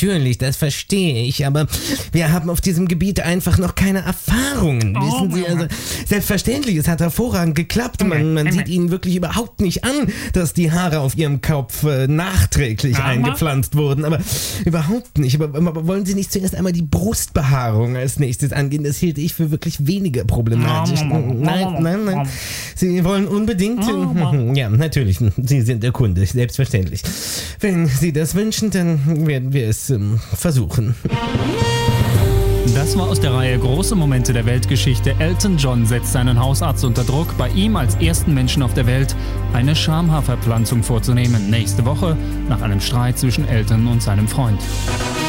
natürlich, das verstehe ich, aber wir haben auf diesem Gebiet einfach noch keine Erfahrungen, wissen Sie, also selbstverständlich, es hat hervorragend geklappt, man sieht Ihnen wirklich überhaupt nicht an, dass die Haare auf Ihrem Kopf nachträglich eingepflanzt wurden, aber überhaupt nicht, aber wollen Sie nicht zuerst einmal die Brustbehaarung als nächstes angehen, das hielt ich für wirklich weniger problematisch. Nein, Sie wollen unbedingt, ja, natürlich, Sie sind der Kunde, selbstverständlich. Wenn Sie das wünschen, dann werden wir es versuchen. Das war aus der Reihe Große Momente der Weltgeschichte. Elton John setzt seinen Hausarzt unter Druck, bei ihm als ersten Menschen auf der Welt eine Schamhaarverpflanzung vorzunehmen. Nächste Woche nach einem Streit zwischen Elton und seinem Freund.